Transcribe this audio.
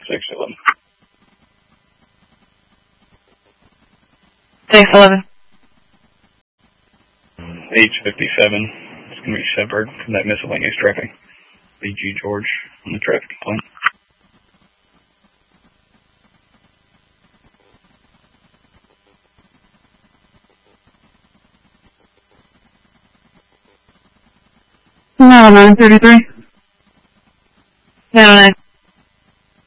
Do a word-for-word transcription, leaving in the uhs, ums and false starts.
six eleven. six eleven. H fifty-seven. It's going to be Shepard from that miscellaneous traffic. B G George on the traffic complaint. No, nine thirty-three. No, nine.